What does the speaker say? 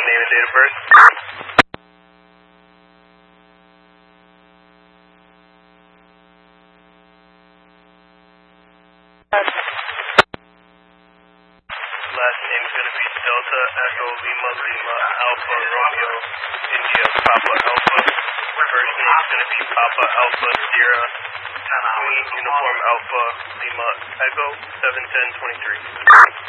name and date of birth. Last name is going to be Delta Echo Lima Lima Alpha Romeo India Papa Alpha. First name is going to be Papa Alpha Sierra Uniform Alpha Lima Echo 71023.